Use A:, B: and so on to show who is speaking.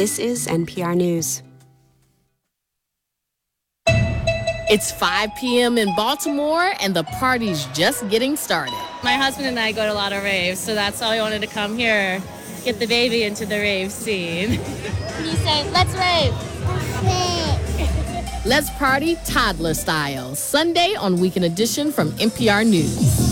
A: This is NPR News.
B: It's 5 p.m. in Baltimore, and the party's just getting started.
C: My husband and I go to a lot of raves, so that's why we wanted to come here, get the baby into the rave scene. Can you say, let's rave?
B: Let's party toddler style, Sunday on Weekend Edition from NPR News.